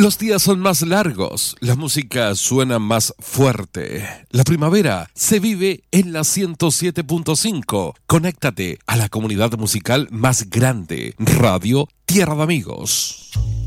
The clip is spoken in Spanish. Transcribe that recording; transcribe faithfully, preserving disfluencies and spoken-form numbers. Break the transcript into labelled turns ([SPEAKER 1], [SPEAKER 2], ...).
[SPEAKER 1] Los días son más largos, la música suena más fuerte. La primavera se vive en la ciento siete punto cinco. Conéctate a la comunidad musical más grande, Radio Tierra de Amigos.